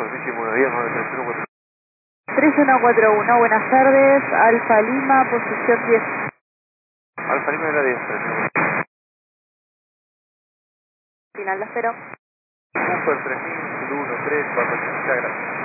Superficie 110, 93141. 3141, buenas tardes, Alfa Lima, posición 10. Alfa Lima de la 10, 3141. Final, la espero. Cooper 3000, 13, 480, gracias.